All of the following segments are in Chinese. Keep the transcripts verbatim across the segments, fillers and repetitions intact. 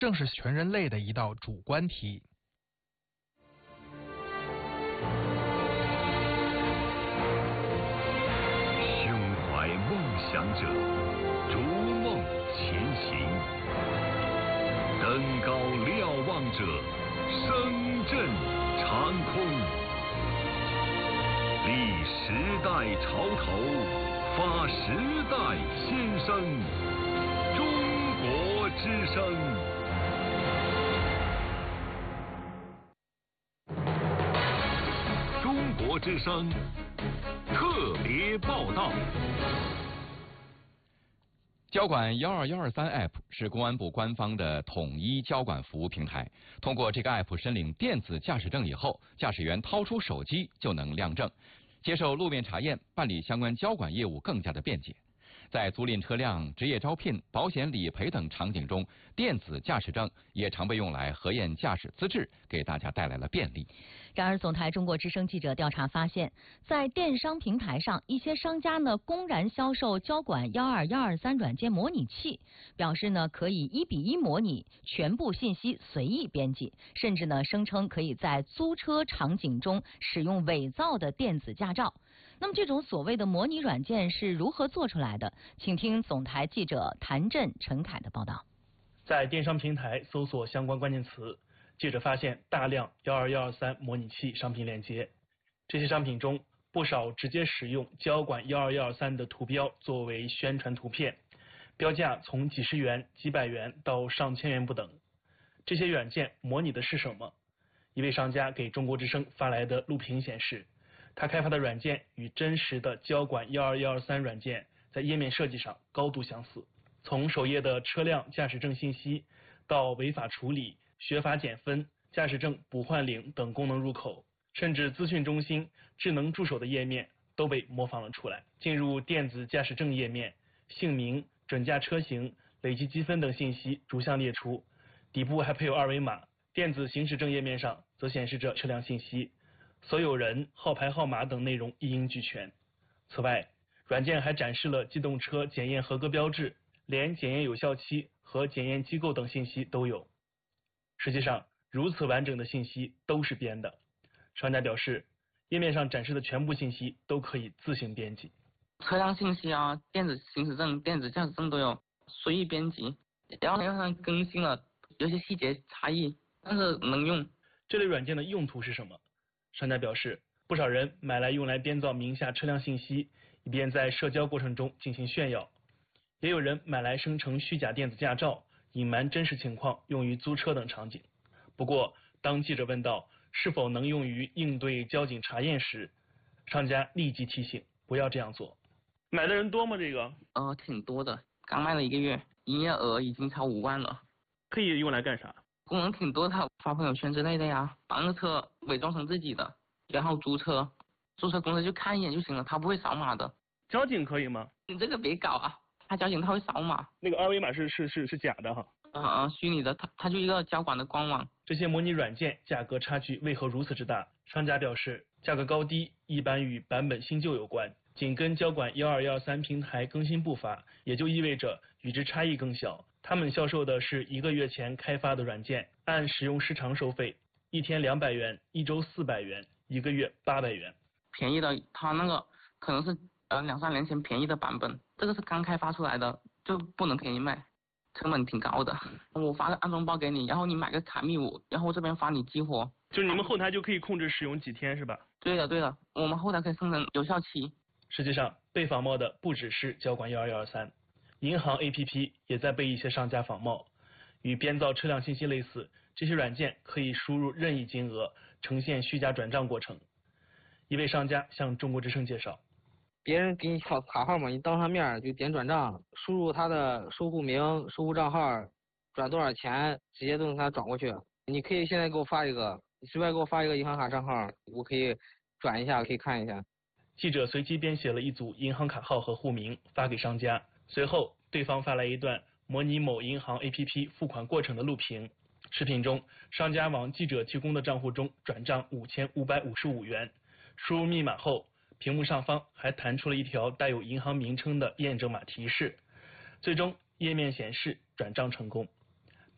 正是全人类的一道主观题。 胸怀梦想者，逐梦前行；登高瞭望者，声震长空。立时代潮头，发时代先声。中国之声。中国之声特别报道。 交管一二一二三 App 是公安部官方的统一交管服务平台。通过这个 App 申领电子驾驶证以后，驾驶员掏出手机就能亮证，接受路面查验，办理相关交管业务更加的便捷。在租赁车辆、职业招聘、保险理赔等场景中，电子驾驶证也常被用来核验驾驶资质，给大家带来了便利。 然而，总台中国之声记者调查发现，在电商平台上，一些商家呢公然销售交管一二一二三软件模拟器，表示呢可以一比一模拟，全部信息随意编辑，甚至呢声称可以在租车场景中使用伪造的电子驾照。那么，这种所谓的模拟软件是如何做出来的？请听总台记者谭震、陈凯的报道。 在电商平台搜索相关关键词，记者发现大量一二一二三模拟器商品链接。这些商品中，不少直接使用交管一二一二三的图标作为宣传图片，标价从几十元、几百元到上千元不等。这些软件模拟的是什么？一位商家给中国之声发来的录屏显示，他开发的软件与真实的交管一二一二三软件在页面设计上高度相似，从首页的车辆驾驶证信息到违法处理、学法减分、驾驶证补换领等功能入口，甚至资讯中心、智能助手的页面都被模仿了出来。进入电子驾驶证页面，姓名、准驾车型、累计积分等信息逐项列出，底部还配有二维码。电子行驶证页面上则显示着车辆信息，所有人、号牌号码等内容一应俱全。此外，软件还展示了机动车检验合格标志，连检验有效期和检验机构等信息都有。实际上，如此完整的信息都是编的。商家表示，页面上展示的全部信息都可以自行编辑。 车辆信息啊、电子行驶证、电子驾驶证都有，随意编辑。然后上更新了，有些细节差异，但是能用。 这类软件的用途是什么？商家表示，不少人买来用来编造名下车辆信息，以便在社交过程中进行炫耀；也有人买来生成虚假电子驾照，隐瞒真实情况，用于租车等场景。不过，当记者问到是否能用于应对交警查验时，商家立即提醒不要这样做。买的人多吗？这个？ 呃，挺多的，刚卖了一个月，营业额已经超五万了。 可以用来干啥？ 功能挺多的，发朋友圈之类的呀，把那个车伪装成自己的，然后租车，租车公司就看一眼就行了，他不会扫码的。 交警可以吗？ 你这个别搞啊，他交警他会扫码。 那个二维码是是是是假的哈。 啊啊，虚拟的，它它就一个交管的官网。 这些模拟软件价格差距为何如此之大？商家表示，价格高低一般与版本新旧有关，紧跟交管一二一二三平台更新步伐，也就意味着与之差异更小。他们销售的是一个月前开发的软件，按使用时长收费，一天两百元，一周四百元，一个月八百元。 便宜的，它那个可能是呃两三年前便宜的版本，这个是刚开发出来的，就不能便宜卖。成本挺高的，我发个安装包给你，然后你买个卡密五，然后我这边发你激活。 就是你们后台就可以控制使用几天是吧？ 对的对的，我们后台可以生成有效期。 实际上，被仿冒的不只是交管一二一二三，银行 A P P 也在被一些商家仿冒。与编造车辆信息类似，这些软件可以输入任意金额，呈现虚假转账过程。一位商家向中国之声介绍， 别人给你卡卡号码，你当上面就点转账，输入他的收户名、收户账号，转多少钱，直接都能给他转过去。你可以现在给我发一个，你随便给我发一个银行卡账号，我可以转一下，可以看一下。 记者随机编写了一组银行卡号和户名发给商家，随后对方发来一段模拟某银行 A P P 付款过程的录屏。视频中，商家往记者提供的账户中转账五千五百五十五元，输入密码后，屏幕上方还弹出了一条带有银行名称的验证码提示，最终页面显示转账成功。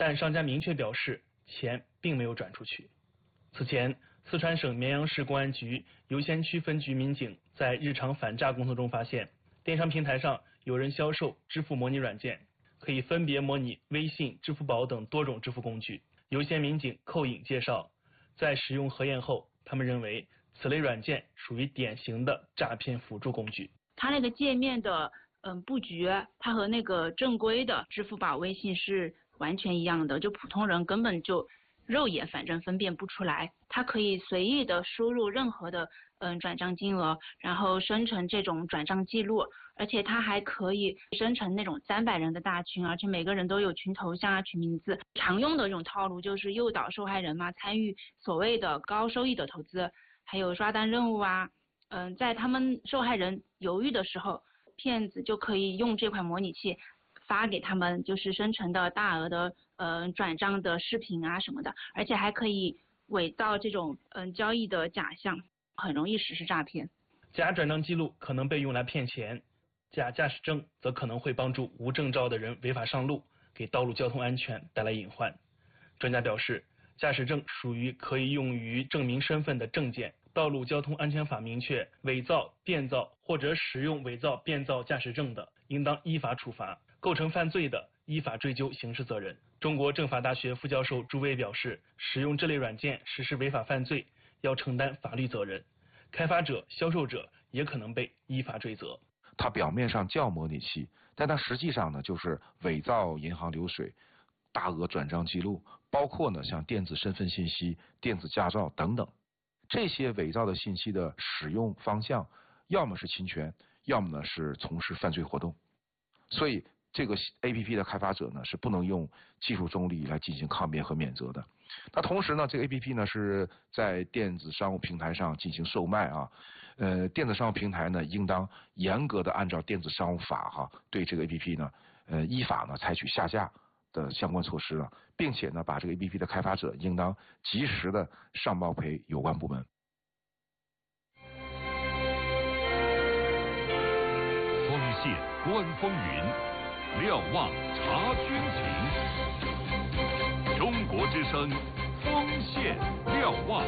但商家明确表示钱并没有转出去。此前，四川省绵阳市公安局游仙区分局民警在日常反诈工作中发现，电商平台上有人销售支付模拟软件，可以分别模拟微信、支付宝等多种支付工具。游仙民警寇颖介绍，在使用核验后，他们认为此类软件属于典型的诈骗辅助工具。 它那个界面的嗯布局，它和那个正规的支付宝、微信是完全一样的，就普通人根本就肉眼反正分辨不出来。它可以随意的输入任何的嗯转账金额，然后生成这种转账记录，而且它还可以生成那种三百人的大群，而且每个人都有群头像啊、群名字。常用的一种套路就是诱导受害人嘛参与所谓的高收益的投资，还有刷单任务啊。嗯，在他们受害人犹豫的时候，骗子就可以用这款模拟器发给他们就是生成的大额的呃转账的视频啊什么的，而且还可以伪造这种嗯、呃、交易的假象，很容易实施诈骗。 假转账记录可能被用来骗钱，假驾驶证则可能会帮助无证照的人违法上路，给道路交通安全带来隐患。专家表示，驾驶证属于可以用于证明身份的证件。道路交通安全法明确，伪造、变造或者使用伪造、变造驾驶证的，应当依法处罚；构成犯罪的，依法追究刑事责任。中国政法大学副教授朱威表示，使用这类软件实施违法犯罪，要承担法律责任，开发者、销售者也可能被依法追责。 它表面上叫模拟器，但它实际上呢，就是伪造银行流水、大额转账记录，包括呢像电子身份信息、电子驾照等等。这些伪造的信息的使用方向，要么是侵权，要么呢是从事犯罪活动。所以这个 A P P 的开发者呢是不能用技术中立来进行抗辩和免责的。那同时呢，这个 A P P 呢是在电子商务平台上进行售卖啊，呃，电子商务平台呢应当严格的按照电子商务法哈、啊，对这个 A P P 呢，呃，依法呢采取下架的相关措施了，并且呢，把这个 A P P 的开发者应当及时的上报赔有关部门。 锋线观风云，瞭望察军情。中国之声，锋线瞭望。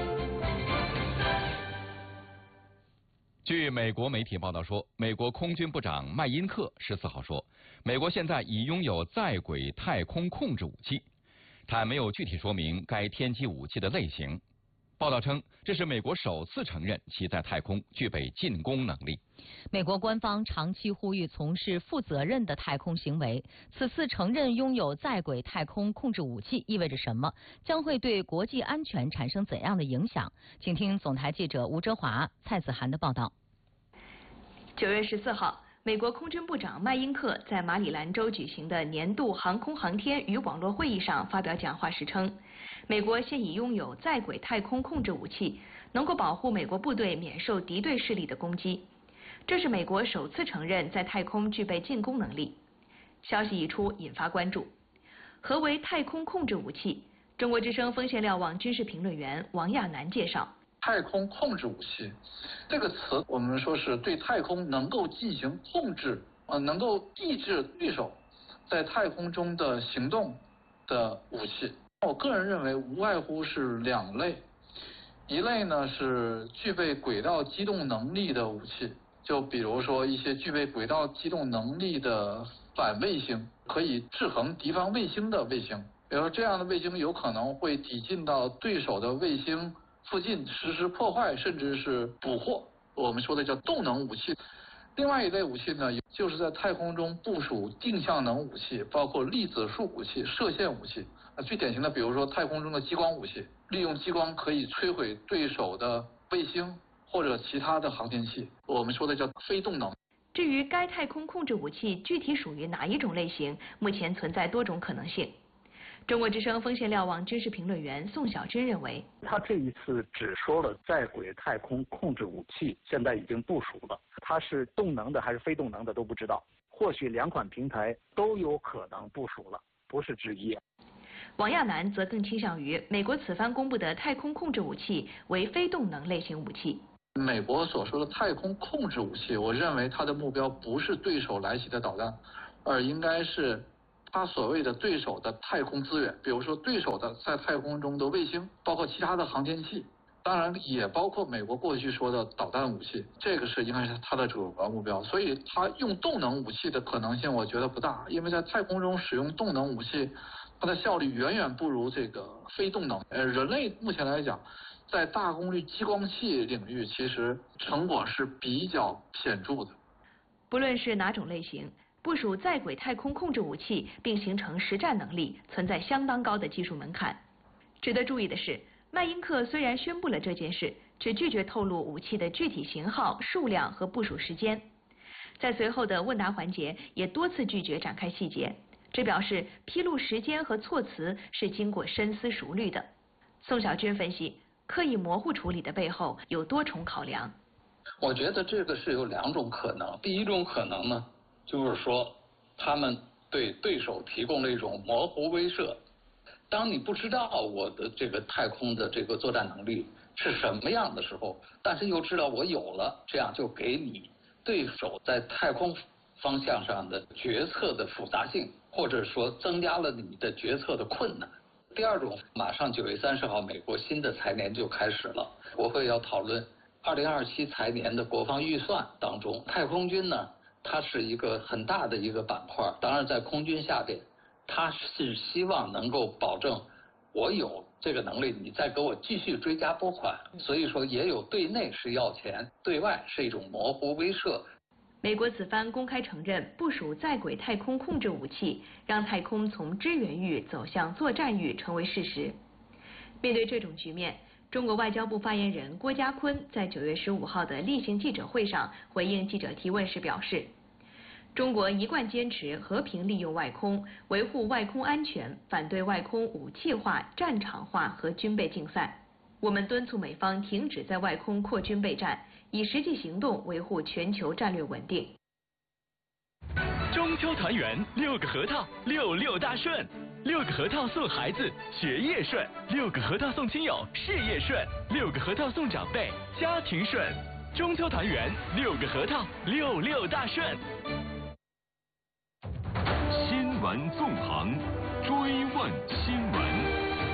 据美国媒体报道说，美国空军部长麦因克十四号说，美国现在已拥有在轨太空控制武器，他没有具体说明该天基武器的类型。报道称，这是美国首次承认其在太空具备进攻能力。 美国官方长期呼吁从事负责任的太空行为，此次承认拥有在轨太空控制武器意味着什么？将会对国际安全产生怎样的影响？请听总台记者吴哲华、蔡子涵的报道。 九月十四号，美国空军部长麦因克在马里兰州举行的年度航空航天与网络会议上发表讲话时称，美国现已拥有在轨太空控制武器，能够保护美国部队免受敌对势力的攻击。这是美国首次承认在太空具备进攻能力。消息一出，引发关注。何为太空控制武器？中国之声锋线瞭望军事评论员王亚楠介绍。 太空控制武器这个词，我们说是对太空能够进行控制，呃，能够抑制对手在太空中的行动的武器。我个人认为无外乎是两类，一类呢是具备轨道机动能力的武器，就比如说一些具备轨道机动能力的反卫星，可以制衡敌方卫星的卫星，比如说这样的卫星有可能会抵近到对手的卫星附近实施破坏，甚至是捕获，我们说的叫动能武器。另外一类武器呢，就是在太空中部署定向能武器，包括粒子束武器、射线武器。最典型的，比如说太空中的激光武器，利用激光可以摧毁对手的卫星或者其他的航天器，我们说的叫非动能。 至于该太空控制武器具体属于哪一种类型，目前存在多种可能性。中国之声锋线瞭望军事评论员宋小军认为， 他这一次只说了在轨太空控制武器现在已经部署了，它是动能的还是非动能的都不知道，或许两款平台都有可能部署了，不是之一。 王亚楠则更倾向于美国此番公布的太空控制武器为非动能类型武器。 美国所说的太空控制武器，我认为它的目标不是对手来袭的导弹，而应该是他所谓的对手的太空资源，比如说对手的在太空中的卫星，包括其他的航天器，当然也包括美国过去说的导弹武器，这个是应该是他的主要目标。所以他用动能武器的可能性我觉得不大，因为在太空中使用动能武器，它的效率远远不如这个非动能。呃，人类目前来讲，在大功率激光器领域，其实成果是比较显著的。 不论是哪种类型，部署在轨太空控制武器并形成实战能力，存在相当高的技术门槛。值得注意的是，麦因克虽然宣布了这件事，却拒绝透露武器的具体型号、数量和部署时间。在随后的问答环节，也多次拒绝展开细节。这表示披露时间和措辞是经过深思熟虑的。宋小军分析，刻意模糊处理的背后有多重考量。 我觉得这个是有两种可能。第一种可能呢，就是说他们对对手提供了一种模糊威慑。当你不知道我的这个太空的这个作战能力是什么样的时候，但是又知道我有了，这样就给你对手在太空方向上的决策的复杂性，或者说增加了你的决策的困难。第二种，马上九月三十号，美国新的财年就开始了，国会要讨论二零二七财年的国防预算当中，太空军呢，它是一个很大的一个板块。当然，在空军下边，它是希望能够保证我有这个能力，你再给我继续追加拨款。所以说，也有对内是要钱，对外是一种模糊威慑。 美国此番公开承认部署在轨太空控制武器，让太空从支援域走向作战域成为事实。面对这种局面，中国外交部发言人郭家坤在九月十五号的例行记者会上回应记者提问时表示，中国一贯坚持和平利用外空，维护外空安全，反对外空武器化、战场化和军备竞赛。我们敦促美方停止在外空扩军备战，以实际行动维护全球战略稳定。 中秋团圆，六个核桃，六六大顺。六个核桃送孩子，学业顺；六个核桃送亲友，事业顺；六个核桃送长辈，家庭顺。中秋团圆，六个核桃，六六大顺。 新闻纵横，追问新闻。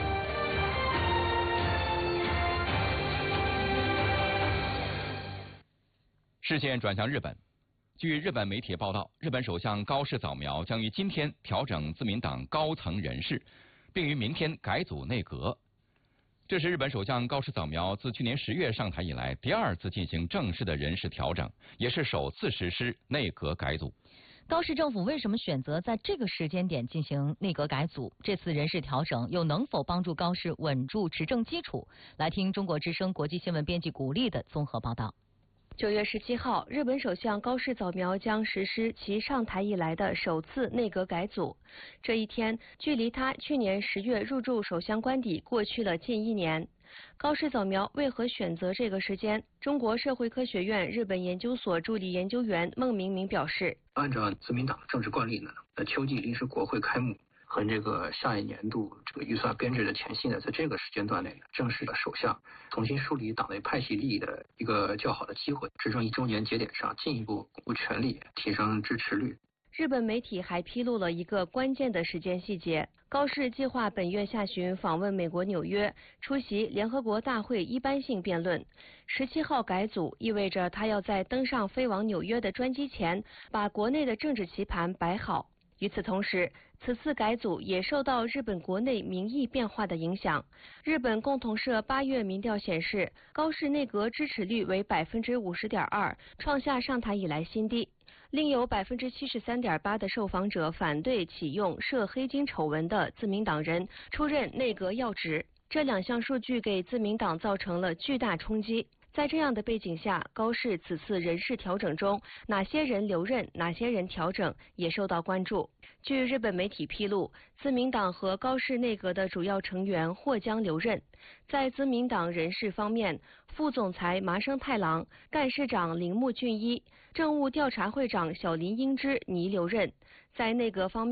视线转向日本。据日本媒体报道，日本首相高市早苗将于今天调整自民党高层人事，并于明天改组内阁。这是日本首相高市早苗自去年十月上台以来第二次进行正式的人事调整，也是首次实施内阁改组。 高市政府为什么选择在这个时间点进行内阁改组？这次人事调整又能否帮助高市稳住执政基础？来听中国之声国际新闻编辑古丽的综合报道。 九月十七号，日本首相高市早苗将实施其上台以来的首次内阁改组。这一天，距离他去年十月入驻首相官邸过去了近一年。高市早苗为何选择这个时间？中国社会科学院日本研究所助理研究员孟明明表示， 按照自民党的政治惯例呢，在秋季临时国会开幕和这个下一年度这个预算编制的前夕呢，在这个时间段内，正是首相重新梳理党内派系利益的一个较好的机会。执政一周年节点上，进一步巩固权力，提升支持率。 日本媒体还披露了一个关键的时间细节：高市计划本月下旬访问美国纽约，出席联合国大会一般性辩论。十七号改组意味着他要在登上飞往纽约的专机前，把国内的政治棋盘摆好。与此同时，此次改组也受到日本国内民意变化的影响。日本共同社八月民调显示，高市内阁支持率为百分之五十点二，创下上台以来新低。另有百分之七十三点八的受访者反对启用涉黑金丑闻的自民党人出任内阁要职，这两项数据给自民党造成了巨大冲击。在这样的背景下，高市此次人事调整中，哪些人留任，哪些人调整，也受到关注。据日本媒体披露，自民党和高市内阁的主要成员或将留任。在自民党人事方面，副总裁麻生太郎、干事长铃木俊一、政务调查会长小林英之拟留任。在内阁方面，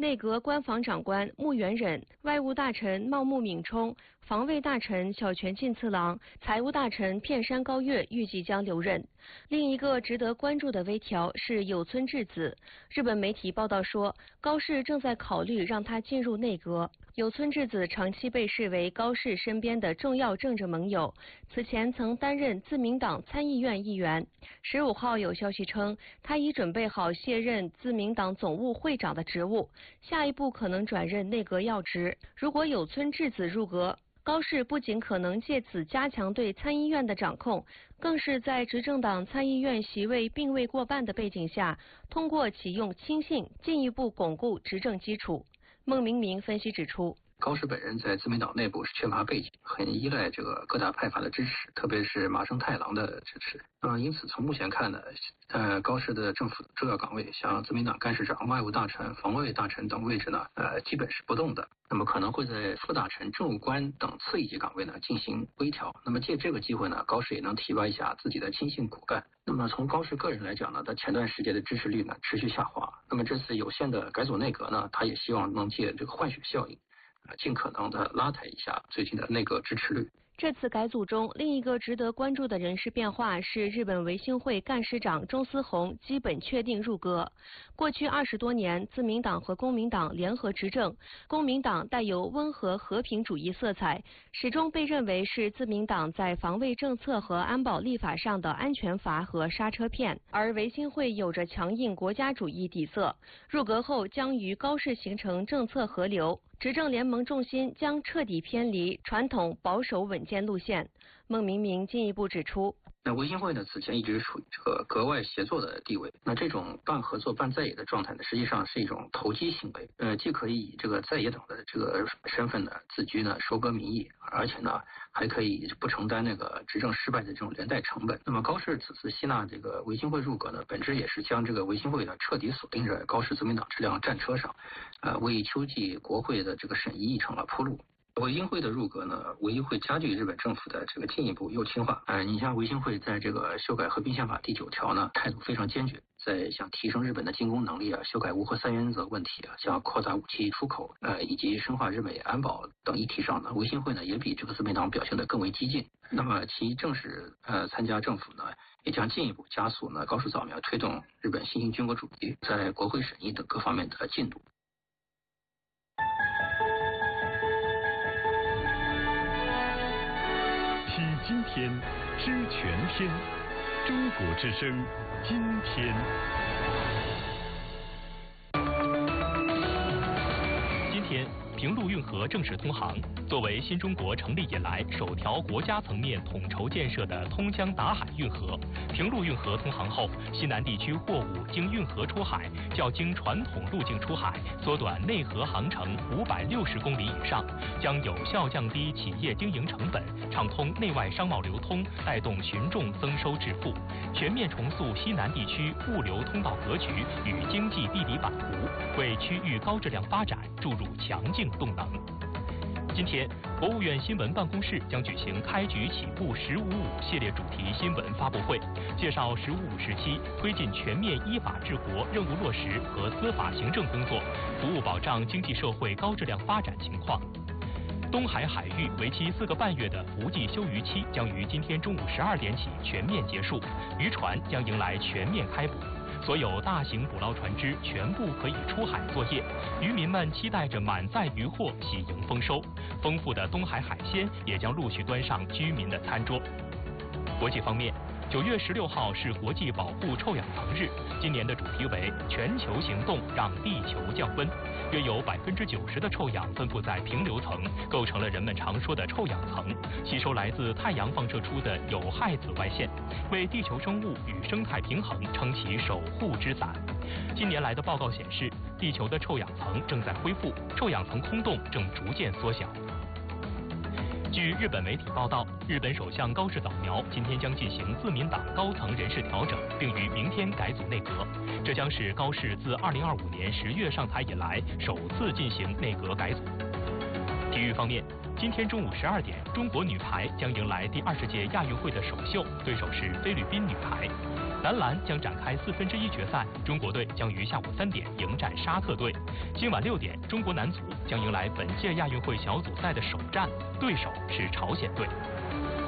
内阁官房长官穆元忍、外务大臣茂木敏充、防卫大臣小泉进次郎、财务大臣片山高月预计将留任。另一个值得关注的微调是有村智子。日本媒体报道说，高市正在考虑让他进入内阁。有村智子长期被视为高市身边的重要政治盟友，此前曾担任自民党参议院议员。十五号有消息称，他已准备好卸任自民党总务会长的职务，下一步可能转任内阁要职。如果有村智子入阁，高市不仅可能借此加强对参议院的掌控，更是在执政党参议院席位并未过半的背景下，通过启用亲信进一步巩固执政基础。孟明明分析指出， 高市本人在自民党内部是缺乏背景，很依赖这个各大派阀的支持，特别是麻生太郎的支持。嗯，因此从目前看呢，呃，高市的政府重要岗位，像自民党干事长、外务大臣、防卫大臣等位置呢，呃，基本是不动的。那么可能会在副大臣、政务官等次一级岗位呢进行微调。那么借这个机会呢，高市也能提拔一下自己的亲信骨干。那么从高市个人来讲呢，他前段时间的支持率呢持续下滑。那么这次有限的改组内阁呢，他也希望能借这个换血效应，呃，尽可能的拉抬一下最近的内阁支持率。 这次改组中，另一个值得关注的人事变化是日本维新会干事长中司宏基本确定入阁。过去二十多年，自民党和公民党联合执政，公民党带有温和和平主义色彩，始终被认为是自民党在防卫政策和安保立法上的安全阀和刹车片，而维新会有着强硬国家主义底色。入阁后将与高市形成政策合流。执政联盟重心将彻底偏离传统保守稳健路线。孟明明进一步指出， 那维新会呢，此前一直处于这个格外协作的地位。那这种半合作半在野的状态呢，实际上是一种投机行为。呃，既可以以这个在野党的这个身份呢自居呢，收割民意，而且呢还可以不承担那个执政失败的这种连带成本。那么高市此次吸纳这个维新会入阁呢，本质也是将这个维新会呢彻底锁定在高市自民党这辆战车上，呃，为秋季国会的这个审议议程了铺路。维新会的入阁呢，无疑会加剧日本政府的这个进一步右倾化。呃，你像维新会在这个修改和平宪法第九条呢，态度非常坚决，在想提升日本的进攻能力啊，修改无核三原则问题啊，像扩大武器出口，呃，以及深化日美安保等议题上呢，维新会呢也比这个自民党表现得更为激进。那么其正式呃参加政府呢，也将进一步加速呢高市早苗推动日本新型军国主义在国会审议等各方面的进度。 体今天，知全天，中国之声，今天。今天，平陆运河正式通航。作为新中国成立以来首条国家层面统筹建设的通江达海运河，平陆运河通航后，西南地区货物经运河出海，较经传统路径出海缩短内河航程五百六十公里以上，将有效降低企业经营成本，畅通内外商贸流通，带动群众增收致富，全面重塑西南地区物流通道格局与经济地理版图，为区域高质量发展注入强劲动能。今天，国务院新闻办公室将举行开局起步“十五五”系列主题新闻发布会，介绍“十五五”时期推进全面依法治国任务落实和司法行政工作，服务保障经济社会高质量发展情况。东海海域为期四个半月的伏季休渔期将于今天中午十二点起全面结束，渔船将迎来全面开捕。所有大型捕捞船只全部可以出海作业，渔民们期待着满载渔获喜迎丰收，丰富的东海海鲜也将陆续端上居民的餐桌。国际方面，九月十六号是国际保护臭氧层日，今年的主题为全球行动让地球降温。约有百分之九十的臭氧分布在平流层，构成了人们常说的臭氧层，吸收来自太阳放射出的有害紫外线，为地球生物与生态平衡撑起守护之伞。近年来的报告显示，地球的臭氧层正在恢复，臭氧层空洞正逐渐缩小。据日本媒体报道，日本首相高市早苗今天将进行自民党高层人事调整，并于明天改组内阁。这将是高市自二零二五年十月上台以来首次进行内阁改组。体育方面，今天中午十二点，中国女排将迎来第二十届亚运会的首秀，对手是菲律宾女排。 男篮将展开四分之一决赛，中国队将于下午三点迎战沙特队。今晚六点，中国男足将迎来本届亚运会小组赛的首战，对手是朝鲜队。